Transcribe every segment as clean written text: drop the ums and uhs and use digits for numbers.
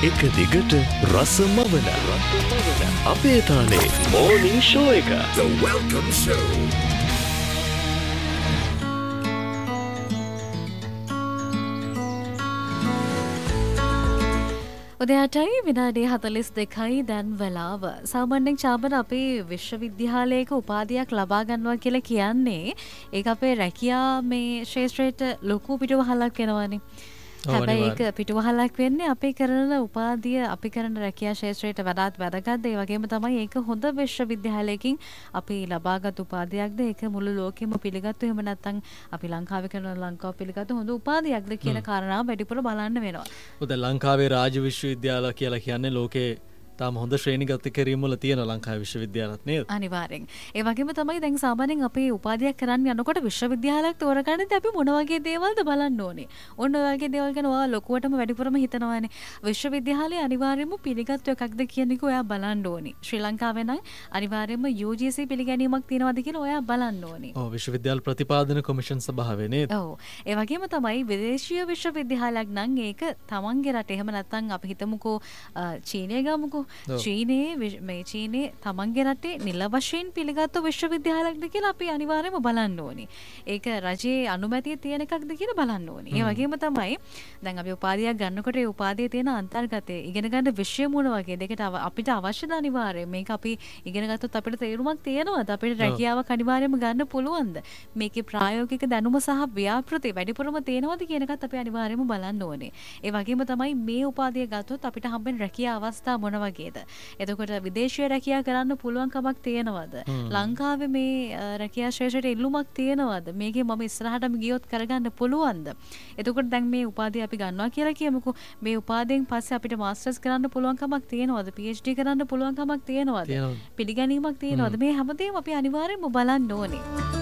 එක දිගට රසමවන අපේ තාලේ මෝර්නිං ෂෝ එක. The Welcome Show. උදෑටයි විනාඩි 42යි දැන් වෙලාව. සාමාන්‍යයෙන් චාබන අපේ විශ්වවිද්‍යාලයක උපාධියක් ලබා ගන්නවා කියලා කියන්නේ ඒක අපේ රැකියා මේ ශාස්ත්‍රයට ලොකු පිටුවහලක් වෙනවනේ. හැබැයි ඒක පිටුවහලක් වෙන්නේ අපි කරන උපාධිය අපි කරන රැකියා ශාස්ත්‍රයට වඩාත් වැදගත්. ඒ වගේම තමයි ඒක හොඳ විශ්වවිද්‍යාලයකින් අපි ලබාගත් උපාධියක්ද ඒක මුළු ලෝකෙම පිළිගත්තු. එහෙම නැත්නම් අපි ලංකාවේ කරන ලංකාව පිළිගත්තු හොඳ උපාධියක්ද කියන කාරණාව වැඩිපුර බලන්න වෙනවා. උද ලංකාවේ රාජ්‍ය විශ්වවිද්‍යාල කියලා කියන්නේ ලෝකේ තාම හොඳ ශ්‍රේණිගත කිරීම වල තියෙන ලංකාවේ විශ්වවිද්‍යාලත් නේද? අනිවාර්යෙන්. ඒ වගේම තමයි දැන් සාමාන්‍යයෙන් අපි උපාධියක් කරන්න යනකොට විශ්වවිද්‍යාලයක් තෝරගන්නදී අපි මොන වගේ දේවල්ද බලන්න ඕනේ. ඔන්න ඔය වගේ දේවල් ගැන ඔයා ලොකුවටම වැඩිපුරම හිතනවානේ. විශ්වවිද්‍යාලයේ අනිවාර්යයෙන්ම පිළිගත්තු එකක්ද කියන එක ඔයා බලන්න ඕනේ. ශ්‍රී ලංකාවේ නම් අනිවාර්යයෙන්ම UGC පිළිගැනීමක් තියෙනවද කියලා ඔයා බලන්න ඕනේ. ඔව් විශ්වවිද්‍යාල ප්‍රතිපාදන කොමිෂන් සභාවේ නේද? ඔව්. ඒ වගේම තමයි විදේශීය විශ්වවිද්‍යාලයක් නම් ඒක තමන්ගේ රටේ එහෙම නැත්නම් අපි හිතමුකෝ චීනය ගමුකෝ චීනයේ තමන්ගේ රටේ නිල වශයෙන් පිළිගත්තු විශ්වවිද්‍යාලයක්ද කියලා අපි අනිවාර්යයෙන්ම බලන්න ඕනේ. ඒක රජයේ අනුමැතිය තියෙන එකක්ද කියලා බලන්න ඕනේ. ඒ වගේම තමයි දැන් අපි උපාධියක් ගන්නකොට ඒ උපාධියේ තියෙන අන්තර්ගතය ඉගෙන ගන්න විෂය මොන වගේ දෙකට අපිට අවශ්‍යද අනිවාර්යයෙන් මේක අපි ඉගෙන ගත්තොත් අපිට තේරුමක් තියෙනවද? අපිට රැකියාවක් අනිවාර්යයෙන්ම ගන්න පුළුවන්ද? මේකේ ප්‍රායෝගික දැනුම සහ ව්‍යාපෘති වැඩිපුරම තියෙනවද කියන එකත් අපි අනිවාර්යයෙන්ම බලන්න ඕනේ. ඒ වගේම තමයි මේ උපාධිය ගත්තොත් අපිට හම්බෙන රැකියා අවස්ථා මොන වගේ එතකොට විදේශීය රැකියා කරන්න පුළුවන් කමක් තියෙනවද? ලංකාවේ මේ රැකියා ශාස්ත්‍රයට ඉල්ලුමක් තියෙනවද? මේකේ මම ඉස්සරහටම ගියොත් කරගන්න පුළුවන්ද? එතකොට දැන් මේ උපාධිය අපි ගන්නවා කියලා කියමුකෝ. මේ උපාධියෙන් පස්සේ අපිට මාස්ටර්ස් කරන්න පුළුවන් කමක් තියෙනවද? PhD කරන්න පුළුවන් කමක් තියෙනවද? පිළිගැනීමක් තියෙනවද? මේ හැමදේම අපි අනිවාර්යයෙන්ම බලන්න ඕනේ.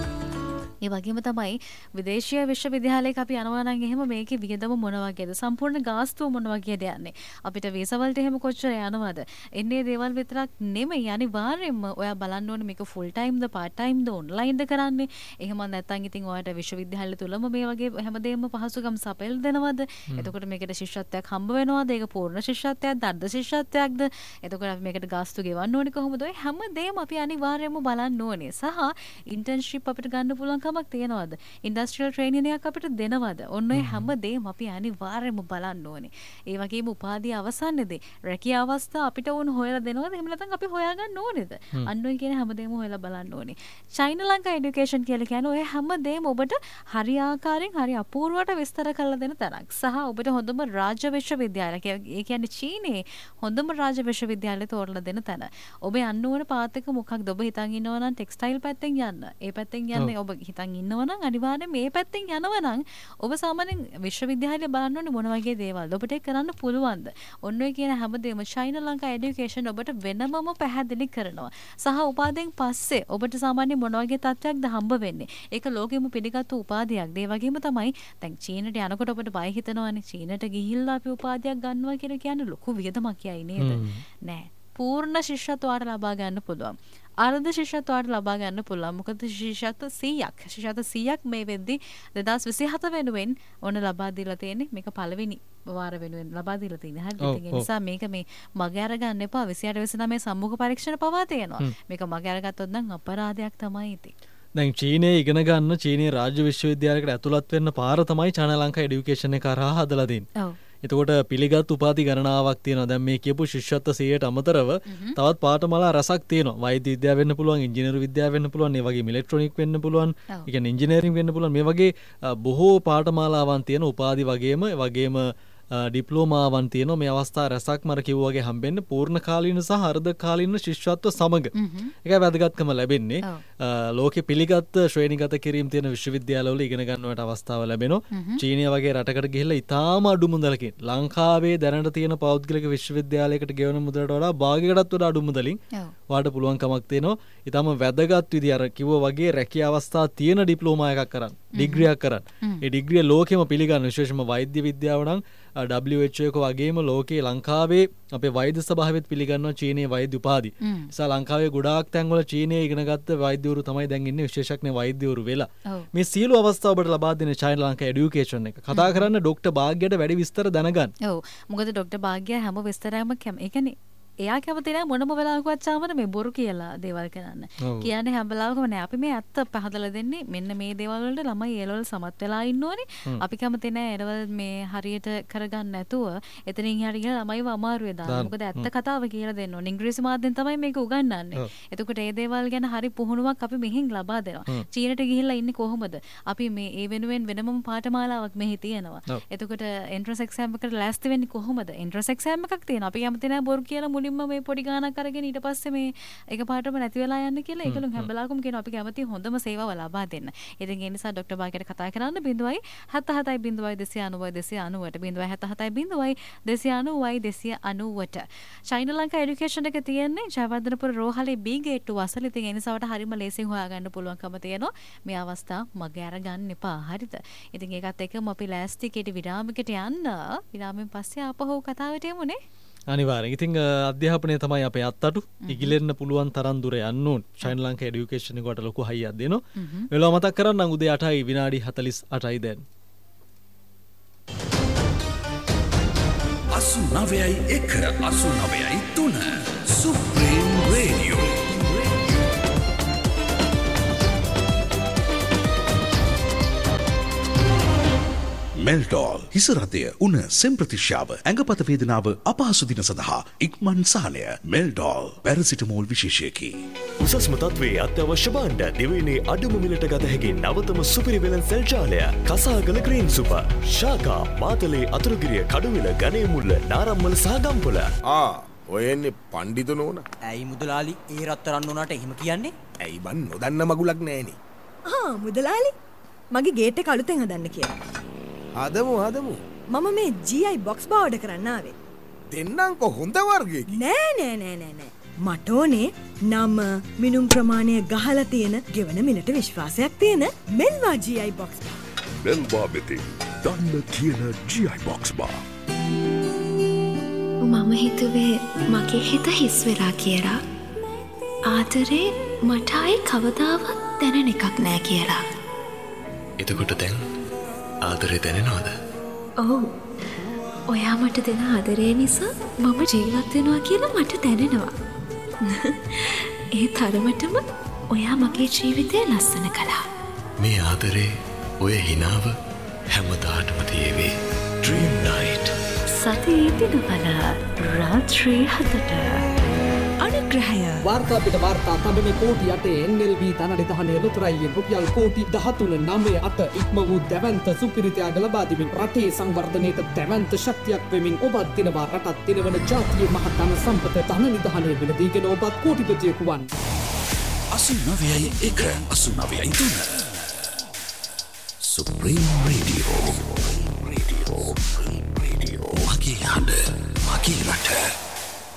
ඒ වගේම තමයි විදේශීය විශ්වවිද්‍යාලයක අපි යනවා නම් එහෙම මේකේ වියදම මොන වගේද? සම්පූර්ණ ගාස්තුව මොන වගේද යන්නේ? අපිට වීසා වලට එහෙම කොච්චර යනවද? එන්නේ දේවල් විතරක් නෙමෙයි අනිවාර්යයෙන්ම ඔයා බලන්න ඕනේ මේක ෆුල් ටයිම්ද පාර්ට් ටයිම්ද ඔන්ලයින්ද කරන්නේ? එහෙම නැත්නම් ඉතින් ඔයාට විශ්වවිද්‍යාලය තුලම මේ වගේ හැමදේම පහසුකම් සපයලා දෙනවද? එතකොට මේකට ශිෂ්‍යත්වයක් හම්බ වෙනවද? ඒක පූර්ණ ශිෂ්‍යත්වයක්ද අර්ධ ශිෂ්‍යත්වයක්ද? එතකොට අපි මේකට ගාස්තු ගෙවන්න ඕනේ කොහොමද? ඔය හැමදේම අපි අනිවාර්යයෙන්ම බලන්න ඕනේ. සහ ඉන්ටර්න්ෂිප් අපිට ගන්න පුළුවන් තියෙනවද? ඉන්ඩස්ට්‍රියල් ට්‍රේනින් එකක් අපිට දෙනවද? ඔන්න ඔය හැමදේම අපි අනිවාර්යයෙන්ම බලන්න ඕනේ. ඒ වගේම උපාධිය අවසන්නේදී රැකියා අවස්ථා අපිට ඕන හොයලා දෙනවද? එහෙම නැත්නම් අපි හොයාගන්න ඕනේද? අන්න ඔය කියන හැමදේම හොයලා බලන්න ඕනේ. චයිනා ලංකා এডুকেෂන් කියලා කියන්නේ ඔය හැමදේම ඔබට හරි ආකාරයෙන් හරි අපූර්වට විස්තර කරලා දෙන තරක්. සහ ඔබට හොඳම රාජ්‍ය විශ්වවිද්‍යාලය ඒ කියන්නේ චීනයේ හොඳම රාජ්‍ය විශ්වවිද්‍යාලය තෝරලා දෙන තැන. ඔබ යන්න ඕන පාත් එක මොකක්ද? ඔබ හිතන් ඉන්නවා නම් ටෙක්ස්ටයිල් පැත්තෙන් යන්න. ඒ පැත්තෙන් යන්නේ ඔබ හිතන් ඉන්නවනම් අනිවාර්යයෙන් මේ පැත්තෙන් යනවනම් ඔබ සාමාන්‍යයෙන් විශ්වවිද්‍යාලය බලන්න ඕනේ මොන වගේ දේවල්ද ඔබට ඒක කරන්න පුළුවන්ද? ඔන්න ඔය කියන හැමදේම චයිනා ලංකා এডুকেෂන් ඔබට වෙනමම පැහැදිලි කරනවා. සහ උපාධියෙන් පස්සේ ඔබට සාමාන්‍යයෙන් මොන වගේ තත්ත්වයක්ද හම්බ වෙන්නේ? ඒක ලෝකෙම පිළිගත්තු උපාධියක්ද? ඒ වගේම තමයි දැන් චීනට යනකොට ඔබට බය හිතනවානේ චීනට ගිහිල්ලා අපි උපාධියක් ගන්නවා කියලා කියන්නේ ලොකු වියදමක් යයි නේද? නෑ. පූර්ණ ශිෂ්‍යත්වයට ලබා ගන්න පුළුවන්. අර්ධ ශිෂ්‍යත්වයට ලබා ගන්න පුළුවන්. මොකද ශිෂ්‍යත්ව 100ක් මේ වෙද්දි 2027 වෙනුවෙන් ඕන ලබා දීලා තියෙන්නේ. මේක පළවෙනි වාර වෙනුවෙන් ලබා දීලා තියෙන්නේ. හරිද? ඒ නිසා මේක මේ මග අර ගන්න එපා. 28 29 සම්මුඛ පරීක්ෂණ පවා තියෙනවා. මේක මග අරගත්තොත් නම් අපරාධයක් තමයි ඉතින්. දැන් චීනයේ ඉගෙන ගන්න චීනයේ රාජ්‍ය විශ්වවිද්‍යාලයකට ඇතුළත් වෙන්න පාර තමයි චයිනා ලංකා এডুকেෂන් එක කරා හදලා දෙන්නේ. ඔව්. එතකොට පිළිගත් උපාධි ගණනාවක් තියෙනවා. දැන් මේ කියපු ශිෂ්‍යත්ව 100ට අමතරව තවත් පාඨමාලා රසක් තියෙනවා. වෛද්‍ය විද්‍යාව වෙන්න පුළුවන්, ඉංජිනේරු විද්‍යාව වෙන්න පුළුවන්, ඒ වගේම ඉලෙක්ට්‍රොනික වෙන්න පුළුවන්. ඒ කියන්නේ ඉංජිනේරින් වෙන්න පුළුවන්. මේ වගේ බොහෝ පාඨමාලාවන් තියෙන උපාධි වගේම ඩිප්ලෝමාවන් තියෙනවා. මේ අවස්ථා රසක් මර කිව්වාගේ හම්බෙන්න පූර්ණ කාලීන සහ අර්ධ කාලීන ශිෂ්‍යත්ව සමග. ඒකයි වැදගත්කම ලැබෙන්නේ. ලෝකෙ පිළිගත් ශ්‍රේණිගත කිරීම තියෙන විශ්වවිද්‍යාලවල ඉගෙන ගන්නවට අවස්ථාව ලැබෙනවා. චීනය වගේ රටකට ගිහිල්ලා ඉතාම අඩු මුදලකින් ලංකාවේ දැනට තියෙන පෞද්ගලික විශ්වවිද්‍යාලයකට ගෙවන මුදලට වඩා භාගයකටත් වඩා අඩු මුදලින් වාට පුළුවන් කමක් තියෙනවා. ඊටම වැදගත් විදිහ අර කිව්වා වගේ රැකියා අවස්ථා තියෙන ඩිප්ලෝමා එකක් කරන්න, ඩිග්‍රියක් කරන්න. ඒ ඩිග්‍රිය ලෝකෙම පිළිගන්න විශේෂම වෛද්‍ය විද්‍යාව නම් WHO එක වගේම ලෝකයේ ලංකාවේ අපේ වෛද්‍ය සභාවෙත් පිළිගන්නවා චීනයේ වෛද්‍ය උපාධි. නිසා ලංකාවේ ගොඩාක් තැන්වල චීනයේ ඉගෙනගත්ත වෛද්‍යවරු තමයි දැන් ඉන්නේ විශේෂඥ වෛද්‍යවරු වෙලා. මේ සියලු අවස්ථා ඔබට ලබා දෙන චයිනා ලංකා এডুকেෂන් එක. කතා කරන්න ડોක්ටර් භාග්‍යයට වැඩි විස්තර දැනගන්න. ඔව්. මොකද ડોක්ටර් භාග්‍ය හැම විස්තරයක්ම ඒ කියන්නේ එයා කැමති නැහැ මොනම වෙලාවකවත් චාමර මේ බොරු කියලා දේවල් කරන්න. කියන්නේ හැම වෙලාවකම නෑ අපි මේ ඇත්ත පහදලා දෙන්නේ මෙන්න මේ දේවල් වලට ළමයි ඒ වල සමත් වෙලා ඉන්න ඕනේ. අපි කැමති නෑ ඒවල මේ හරියට කරගන්න නැතුව එතනින් එහාට ගිහලා ළමයිව අමාරුවේ දාන්න. මොකද ඇත්ත කතාව කියලා දෙන්න ඕනේ. ඉංග්‍රීසි මාධ්‍යෙන් තමයි මේක උගන්වන්නේ. එතකොට ඒ දේවල් ගැන හරි පුහුණුවක් අපි මෙහෙන් ලබා දෙනවා. චීනට ගිහිල්ලා ඉන්නේ කොහොමද? අපි මේ ඒ වෙනුවෙන් වෙනම පාඨමාලාවක් මෙහි තියෙනවා. එතකොට එන්ට්‍රන්ස් එක්සෑම් එකට ලෑස්ති වෙන්නේ කොහොමද? එන්ට්‍රන්ස් එක්සෑම් එකක් තියෙනවා. අපි කැමති නෑ බොරු කියලා මුලින්ම මේ පොඩි ගානක් අරගෙන ඊට පස්සේ මේ එකපාරටම නැති වෙලා යන්න කියලා ඒගොල්ලෝ හැම වෙලාවකම කියනවා අපි කැමති හොඳම සේවාව ලබා දෙන්න. ඉතින් ඒ නිසා ડોක්ටර් භාග්‍යයට කතා කරන්න 0.77 චයිනා ලංකා এডুকেෂන් එක තියෙන්නේ ජයවර්ධනපුර රෝහලේ B ගේට් 2 අසල. ඉතින් ඒ නිසාවට හරිම ලේසියෙන් හොයාගන්න පුළුවන්කම තියෙනවා. මේ අවස්ථාව මගේ අරගන්න එපා. හරිද? ඉතින් ඒකත් එක්කම අපි ලෑස්ති කෙටි විරාමයකට යන්න. විරාමයෙන් පස්සේ ආපහු කතාවට යමුනේ. අනිවාර්යෙන්. ඉතින් අධ්‍යාපනය තමයි අපේ අත්තටු. ඉගිලෙන්න පුළුවන් තරම් දුර යන්න ඕන. චයිනා ලංකා এডুকেෂන් එකට ලොකු හයියක් දෙනවා. වෙලාව මතක් කරන්නම් උදේ 8යි විනාඩි 48යි දැන්. 89.1 සුප්‍රීම රේඩියෝ. මෙල්ටෝල් හිසරදය උන සෙම්ප්‍රතිශ්‍යාව ඇඟපත වේදනාව අපහසු දින සඳහා ඉක්මන් සහනය. මෙල්ටෝල් පැරසිටමෝල් විශේෂයකි. උසස්ම තත්වයේ අත්‍යවශ්‍ය භාණ්ඩ දෙවයිනේ අඩුම මිලට ගත හැකි නවතම සුපිරිවෙලන් සෙල් ජාලය කසාගල ග්‍රීන් සුපර් ශාකා මාතලේ අතුරුගිරිය කඩුවිල ගණේමුල්ල නාරම්මල සහ ගම්පොළ. ඔය එන්නේ පණ්ඩිත නෝන. ඇයි මුදලාලි ඒ රත්තරන් උනාට එහෙම කියන්නේ? ඇයි බන් නොදන්න මගුලක් නෑනේ. මුදලාලි මගේ ගේට් එක අලුතෙන් හදන්න කියලා. හදමු. මම මේ GI box බා ඕඩර් කරන්න ආවේ. දෙන්නම්කො හොඳ වර්ගයකින්. නෑ. මට ඕනේ නම මිනුම් ප්‍රමාණය ගහලා තියෙන ගෙවන මිලට විශ්වාසයක් තියෙන මෙල්වා GI box බා. මෙල්වා වෙතින් දන්න කියන GI box බා. මම හිතුවේ මගේ හිත හිස් වෙලා කියලා. ආදරේ මට ආයේ කවදාවත් දැනෙන එකක් නෑ කියලා. එතකොට දැන් ආදරේ දැනෙනවද? ඔව්. ඔයා මට දෙන ආදරේ නිසා මම ජීවත් වෙනවා කියලා මට දැනෙනවා. ඒ තරමටම ඔයා මගේ ජීවිතය ලස්සන කළා. මේ ආදරේ ඔය හිනාව හැමදාටම තියේවි. Dream Night. සතියේ දිනවල රාත්‍රී 7ට. අනුග්‍රහය. වාර්තාපිට වාර්තා තබන කෝටි 8 NLV ධනනිධානය ලොතරැයියෙන් රුපියල් කෝටි 13.98 ඉක්ම වූ දැවැන්ත සුපිරිතයාග ලබා දෙමින් රටේ සංවර්ධනයට දැවැන්ත ශක්තියක් වෙමින් ඔබත් දිනවා රටත් දිනවන ජාතියේ මහතන සම්පත ධනනිධානය වෙලදීගෙන ඔබත් කෝටිපතියෙකු වන්. 89.1 89.3 Supreme Radio.